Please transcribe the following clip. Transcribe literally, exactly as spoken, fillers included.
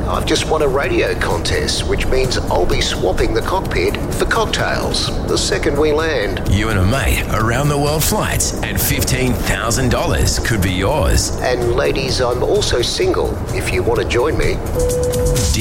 I've just won a radio contest, which means I'll be swapping the cockpit for cocktails the second we land. You and a mate, around the world flights, and fifteen thousand dollars could be yours. And ladies, I'm also single if you want to join me.